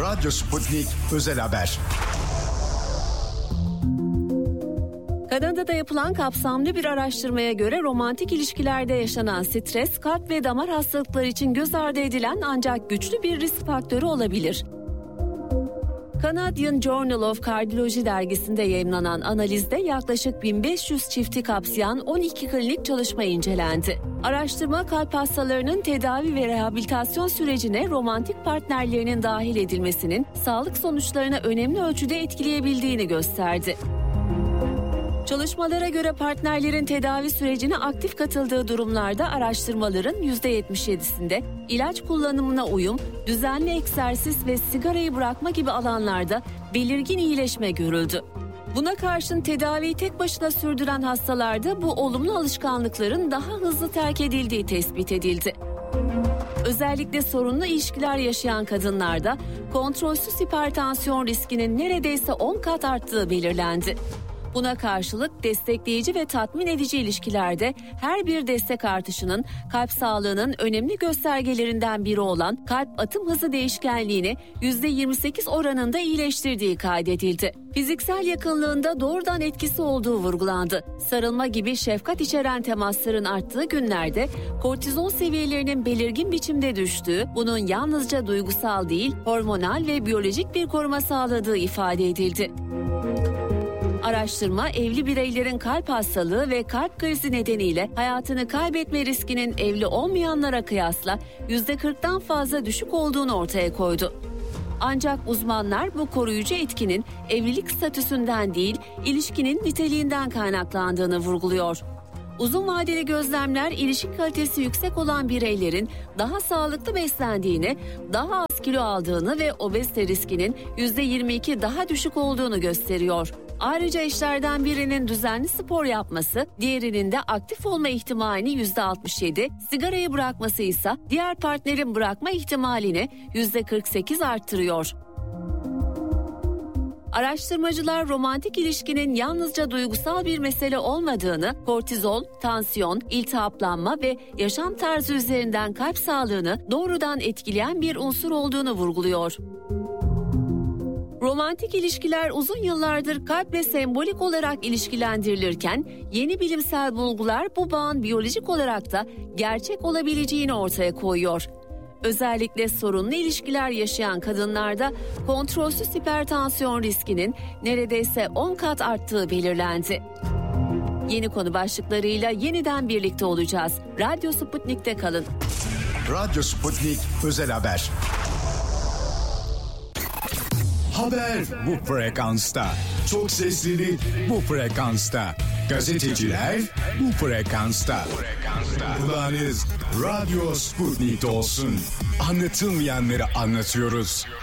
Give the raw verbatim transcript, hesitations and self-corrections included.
Radyo Sputnik Özel Haber. Kanada'da yapılan kapsamlı bir araştırmaya göre romantik ilişkilerde yaşanan stres, kalp ve damar hastalıkları için göz ardı edilen ancak güçlü bir risk faktörü olabilir. Canadian Journal of Cardiology dergisinde yayımlanan analizde yaklaşık bin beş yüz çifti kapsayan on iki klinik çalışma incelendi. Araştırma, kalp hastalarının tedavi ve rehabilitasyon sürecine romantik partnerlerinin dahil edilmesinin sağlık sonuçlarına önemli ölçüde etkileyebildiğini gösterdi. Çalışmalara göre partnerlerin tedavi sürecine aktif katıldığı durumlarda araştırmaların yüzde yetmiş yedisinde ilaç kullanımına uyum, düzenli egzersiz ve sigarayı bırakma gibi alanlarda belirgin iyileşme görüldü. Buna karşın tedaviyi tek başına sürdüren hastalarda bu olumlu alışkanlıkların daha hızlı terk edildiği tespit edildi. Özellikle sorunlu ilişkiler yaşayan kadınlarda kontrolsüz hipertansiyon riskinin neredeyse on kat arttığı belirlendi. Buna karşılık destekleyici ve tatmin edici ilişkilerde her bir destek artışının kalp sağlığının önemli göstergelerinden biri olan kalp atım hızı değişkenliğini yüzde yirmi sekiz oranında iyileştirdiği kaydedildi. Fiziksel yakınlığında doğrudan etkisi olduğu vurgulandı. Sarılma gibi şefkat içeren temasların arttığı günlerde kortizol seviyelerinin belirgin biçimde düştüğü, bunun yalnızca duygusal değil, hormonal ve biyolojik bir koruma sağladığı ifade edildi. Araştırma, evli bireylerin kalp hastalığı ve kalp krizi nedeniyle hayatını kaybetme riskinin evli olmayanlara kıyasla yüzde kırktan fazla düşük olduğunu ortaya koydu. Ancak uzmanlar bu koruyucu etkinin evlilik statüsünden değil, ilişkinin niteliğinden kaynaklandığını vurguluyor. Uzun vadeli gözlemler ilişki kalitesi yüksek olan bireylerin daha sağlıklı beslendiğini, daha az kilo aldığını ve obezite riskinin yüzde yirmi iki daha düşük olduğunu gösteriyor. Ayrıca eşlerden birinin düzenli spor yapması, diğerinin de aktif olma ihtimalini yüzde altmış yedi, sigarayı bırakması ise diğer partnerin bırakma ihtimalini yüzde kırk sekiz arttırıyor. Araştırmacılar romantik ilişkinin yalnızca duygusal bir mesele olmadığını, kortizol, tansiyon, iltihaplanma ve yaşam tarzı üzerinden kalp sağlığını doğrudan etkileyen bir unsur olduğunu vurguluyor. Romantik ilişkiler uzun yıllardır kalple sembolik olarak ilişkilendirilirken yeni bilimsel bulgular bu bağın biyolojik olarak da gerçek olabileceğini ortaya koyuyor. Özellikle sorunlu ilişkiler yaşayan kadınlarda kontrolsüz hipertansiyon riskinin neredeyse on kat arttığı belirlendi. Yeni konu başlıklarıyla yeniden birlikte olacağız. Radyo Sputnik'te kalın. Radyo Sputnik Özel Haber. Haber bu frekansta. Çok seslili bu frekansta. Gazeteciler bu frekansta. Kulağınız Radyo Sputnik olsun. Anlatılmayanları anlatıyoruz.